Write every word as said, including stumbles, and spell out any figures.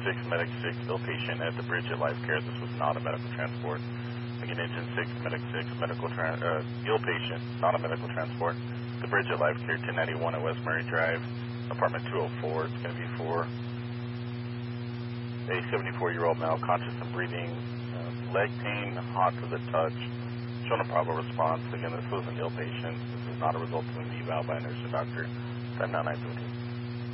six, Medic six, ill patient at the bridge at Life Care. This was not a medical transport. Again, Engine six, Medic six, medical tra- uh, ill patient, not a medical transport. The bridge at Life Care, ten ninety-one at West Murray Drive, apartment two oh four. It's going to be for a seventy-four-year-old male, conscious and breathing, uh, leg pain, hot to the touch, shown a probable response. Again, this was an ill patient. This is not a result of an eval by a nurse or doctor. Time now nine seventeen.